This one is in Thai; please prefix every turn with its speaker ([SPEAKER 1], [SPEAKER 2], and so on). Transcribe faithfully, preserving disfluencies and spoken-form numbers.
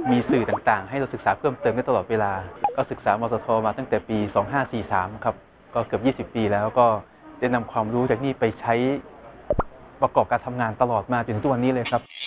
[SPEAKER 1] มีสื่อต่างๆให้เราศึกษาเพิ่มเติมได้ตลอดเวลาก็ศึกษามสทมาตั้งแต่ปีสองพันห้าร้อยสี่สิบสามครับก็เกือบยี่สิบปีแล้วก็ได้นำความรู้จากนี่ไปใช้ประกอบการทำงานตลอดมาจนถึงทุกวันนี้เลยครับ